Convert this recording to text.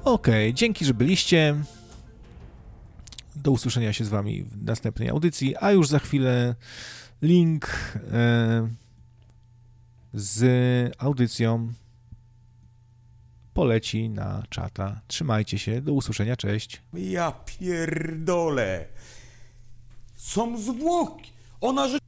Okej, dzięki, że byliście. Do usłyszenia się z wami w następnej audycji, a już za chwilę link z audycją poleci na czata. Trzymajcie się, do usłyszenia, cześć. Ja pierdolę. Są zwłoki. Ona